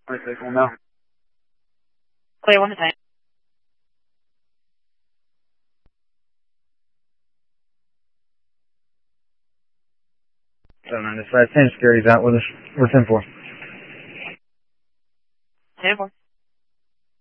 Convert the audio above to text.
26 now. Clear 1 to 10. 795, same security's out with us. We're 10-4. 10-4.